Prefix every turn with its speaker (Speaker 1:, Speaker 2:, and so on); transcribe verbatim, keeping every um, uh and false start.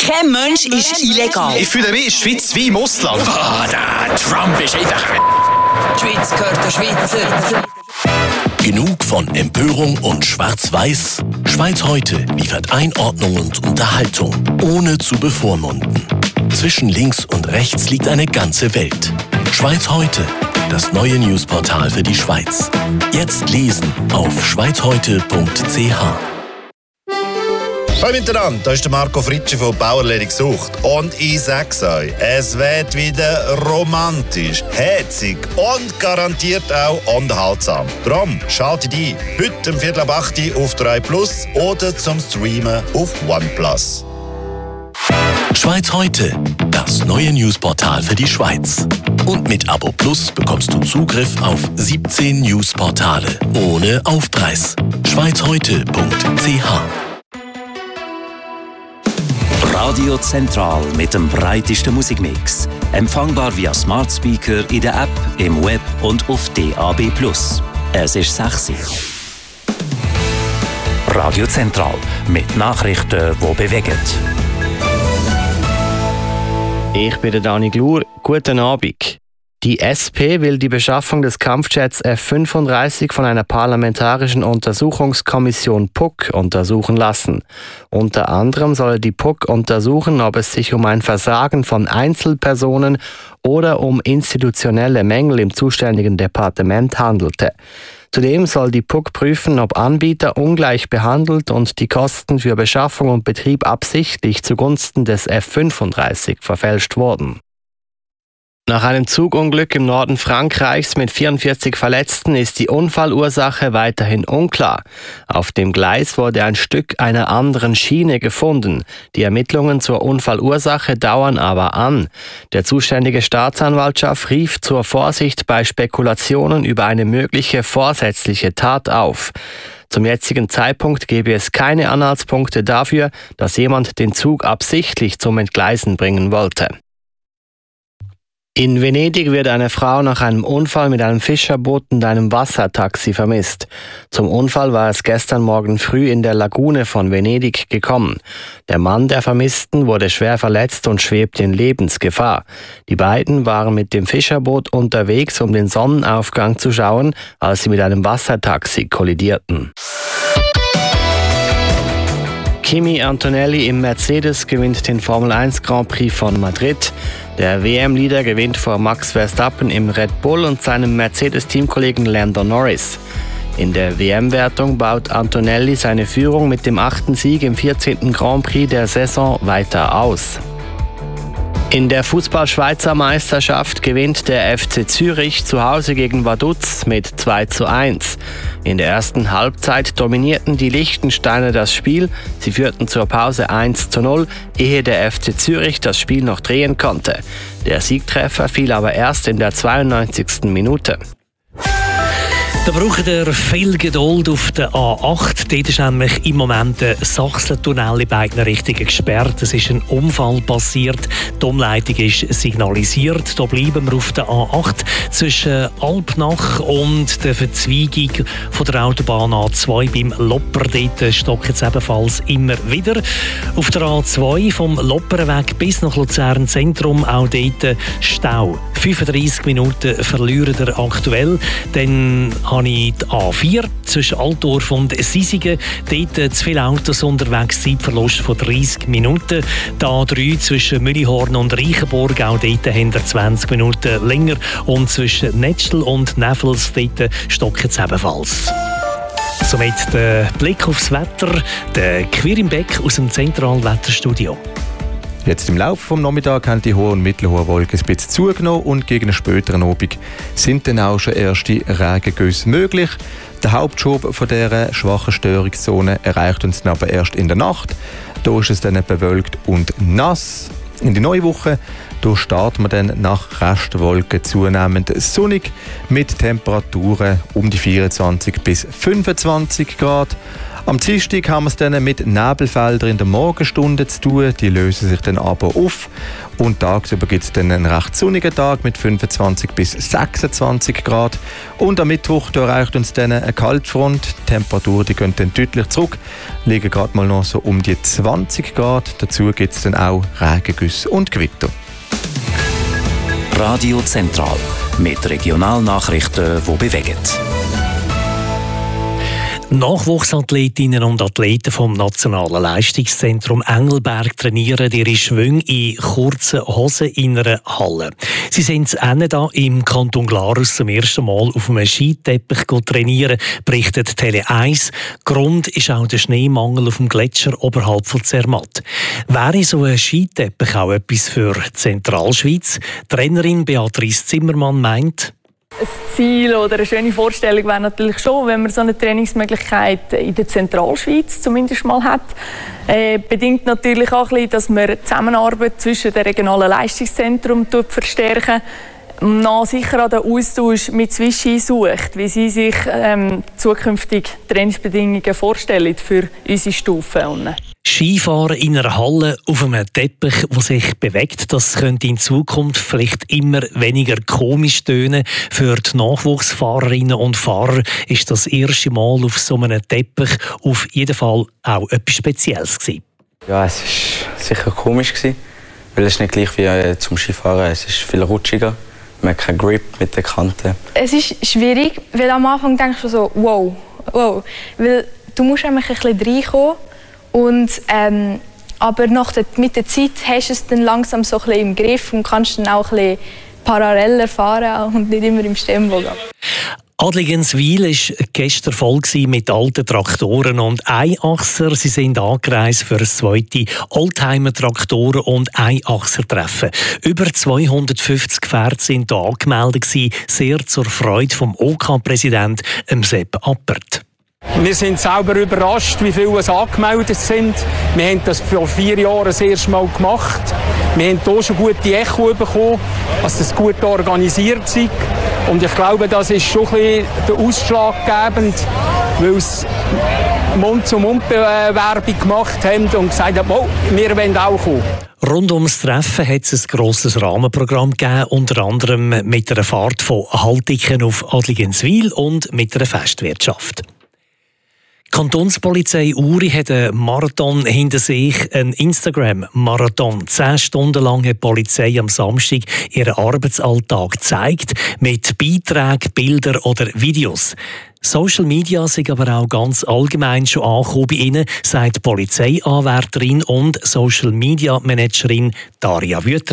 Speaker 1: Kein Mensch ist illegal.
Speaker 2: Ich fühle mich in der Schweiz wie im Ausland.
Speaker 3: Ah, oh, der Trump ist einfach...
Speaker 1: Die Schweiz gehört der Schweizer.
Speaker 4: Genug von Empörung und Schwarz-Weiß? Schweiz heute liefert Einordnung und Unterhaltung, ohne zu bevormunden. Zwischen links und rechts liegt eine ganze Welt. Schweiz heute, das neue Newsportal für die Schweiz. Jetzt lesen auf schweizheute punkt c h.
Speaker 5: Hallo miteinander, da ist der Marco Fritschi von Bauerledig gesucht. Und ich sag's euch, es wird wieder romantisch, herzig und garantiert auch unterhaltsam. Drum schaltet ein, heute um Viertel ab acht auf drei Plus oder zum Streamen auf OnePlus.
Speaker 4: Schweiz heute, das neue Newsportal für die Schweiz. Und mit Abo Plus bekommst du Zugriff auf siebzehn Newsportale ohne Aufpreis. schweizheute punkt c h.
Speaker 6: Radio Zentral mit dem breitesten Musikmix. Empfangbar via Smart Speaker in der App, im Web und auf D A B plus. Es ist sechs Uhr. Radio Zentral mit Nachrichten, die bewegen.
Speaker 7: Ich bin der Dani Glur. Guten Abend. Die S P will die Beschaffung des Kampfjets F fünfunddreißig von einer parlamentarischen Untersuchungskommission P U C untersuchen lassen. Unter anderem soll die P U C untersuchen, ob es sich um ein Versagen von Einzelpersonen oder um institutionelle Mängel im zuständigen Departement handelte. Zudem soll die P U C prüfen, ob Anbieter ungleich behandelt und die Kosten für Beschaffung und Betrieb absichtlich zugunsten des F fünfunddreißig verfälscht wurden. Nach einem Zugunglück im Norden Frankreichs mit vierundvierzig Verletzten ist die Unfallursache weiterhin unklar. Auf dem Gleis wurde ein Stück einer anderen Schiene gefunden. Die Ermittlungen zur Unfallursache dauern aber an. Der zuständige Staatsanwaltschaft rief zur Vorsicht bei Spekulationen über eine mögliche vorsätzliche Tat auf. Zum jetzigen Zeitpunkt gebe es keine Anhaltspunkte dafür, dass jemand den Zug absichtlich zum Entgleisen bringen wollte. In Venedig wird eine Frau nach einem Unfall mit einem Fischerboot und einem Wassertaxi vermisst. Zum Unfall war es gestern Morgen früh in der Lagune von Venedig gekommen. Der Mann der Vermissten wurde schwer verletzt und schwebt in Lebensgefahr. Die beiden waren mit dem Fischerboot unterwegs, um den Sonnenaufgang zu schauen, als sie mit einem Wassertaxi kollidierten. Kimi Antonelli im Mercedes gewinnt den Formel eins Grand Prix von Madrid. Der W M-Leader gewinnt vor Max Verstappen im Red Bull und seinem Mercedes-Teamkollegen Lando Norris. In der W M-Wertung baut Antonelli seine Führung mit dem achten Sieg im vierzehnten Grand Prix der Saison weiter aus. In der Fußball-Schweizer Meisterschaft gewinnt der F C Zürich zu Hause gegen Vaduz mit zwei zu eins. In der ersten Halbzeit dominierten die Liechtensteiner das Spiel. Sie führten zur Pause eins zu null, ehe der F C Zürich das Spiel noch drehen konnte. Der Siegtreffer fiel aber erst in der zweiundneunzigsten Minute.
Speaker 8: Da braucht ihr viel Geduld auf der A acht. Dort ist nämlich im Moment der Sachsentunnel in beiden Richtungen gesperrt. Es ist ein Unfall passiert. Die Umleitung ist signalisiert. Da bleiben wir auf der A acht zwischen Alpnach und der Verzweigung von der Autobahn A zwei beim Lopper. Dort stockt es ebenfalls immer wieder. Auf der A zwei vom Lopperweg bis nach Luzern Zentrum auch dort Stau. fünfunddreissig Minuten verlieren wir aktuell. Dann habe ich die A vier zwischen Altdorf und Sisigen. Dort zu viele Autos unterwegs, Zeitverlust von dreissig Minuten. Die A drei zwischen Müllihorn und Reichenburg, auch dort haben wir zwanzig Minuten länger. Und zwischen Netschel und Neffels, dort stockt es ebenfalls. Somit der Blick aufs Wetter, der Quirimbeck aus dem zentralen Wetterstudio.
Speaker 9: Jetzt im Laufe des Nachmittags haben die hohen und mittelhohen Wolken ein bisschen zugenommen und gegen einen späteren Abend sind dann auch schon erste Regengüsse möglich. Der Hauptschub von dieser schwachen Störungszone erreicht uns dann aber erst in der Nacht. Da ist es dann bewölkt und nass. In die neue Woche da starten wir dann nach Restwolken zunehmend sonnig mit Temperaturen um die vierundzwanzig bis fünfundzwanzig Grad. Am Dienstag haben wir es dann mit Nebelfeldern in der Morgenstunde zu tun. Die lösen sich dann aber auf. Und tagsüber gibt es dann einen recht sonnigen Tag mit fünfundzwanzig bis sechsundzwanzig Grad. Und am Mittwoch da erreicht uns dann eine Kaltfront. Die Temperaturen die gehen dann deutlich zurück, liegen gerade mal noch so um die zwanzig Grad. Dazu gibt es dann auch Regengüsse und Gewitter.
Speaker 6: Radio Zentral mit Regionalnachrichten, die bewegen.
Speaker 8: Nachwuchsathletinnen und Athleten vom Nationalen Leistungszentrum Engelberg trainieren ihre Schwünge in kurzen Hosen in einer Halle. Sie sind da im Kanton Glarus zum ersten Mal auf einem Skiteppich trainieren, berichtet Tele eins. Grund ist auch der Schneemangel auf dem Gletscher oberhalb von Zermatt. Wäre so ein Skiteppich auch etwas für die Zentralschweiz? Trainerin Beatrice Zimmermann meint,
Speaker 10: ein Ziel oder eine schöne Vorstellung wäre natürlich schon, wenn man so eine Trainingsmöglichkeit in der Zentralschweiz zumindest mal hat. Äh, bedingt natürlich auch ein bisschen, dass man die Zusammenarbeit zwischen dem regionalen Leistungszentrum verstärken, noch sicher an den Austausch mit Swissi sucht, wie sie sich ähm, zukünftig Trainingsbedingungen vorstellen für unsere Stufen.
Speaker 8: Skifahren in einer Halle auf einem Teppich, der sich bewegt, das könnte in Zukunft vielleicht immer weniger komisch tönen. Für die Nachwuchsfahrerinnen und Fahrer ist das erste Mal auf so einem Teppich auf jeden Fall auch etwas Spezielles gewesen.
Speaker 11: Ja, es war sicher komisch gewesen, weil es nicht gleich wie äh, zum Skifahren. Es ist viel rutschiger, man hat keinen Grip mit den Kanten.
Speaker 12: Es ist schwierig, weil am Anfang denkst du so, wow, wow, weil du musst einfach ein bisschen reinkommen. Und, ähm, aber nach der, mit der Zeit hast du es dann langsam so ein bisschen im Griff und kannst dann auch ein bisschen paralleller fahren und nicht immer im Stemmbogen.
Speaker 8: Adligenswil war gestern voll mit alten Traktoren und Einachser. Sie sind angereist für das zweite Oldtimer-Traktoren- und Einachser-Treffen. Über zweihundertfünfzig Pferde sind hier angemeldet, sehr zur Freude vom O K-Präsident Sepp Appert.
Speaker 13: Wir sind selber überrascht, wie viele es angemeldet sind. Wir haben das vor vier Jahren das erste Mal gemacht. Wir haben hier schon gute Echo bekommen, dass das gut organisiert ist. Und ich glaube, das ist schon ein bisschen der ausschlaggebend, weil sie Mund-zu-Mund-Werbung gemacht haben und gesagt haben, oh, wir wollen auch kommen.
Speaker 8: Rund ums Treffen hat es ein grosses Rahmenprogramm gegeben, unter anderem mit einer Fahrt von Haltiken auf Adligenswil und mit einer Festwirtschaft. Die Kantonspolizei Uri hat einen Marathon hinter sich, einen Instagram-Marathon. Zehn Stunden lang hat die Polizei am Samstag ihren Arbeitsalltag gezeigt, mit Beiträgen, Bildern oder Videos. Social Media sind aber auch ganz allgemein schon angekommen bei Ihnen, sagt Polizeianwärterin und Social Media Managerin Daria Wüthrich.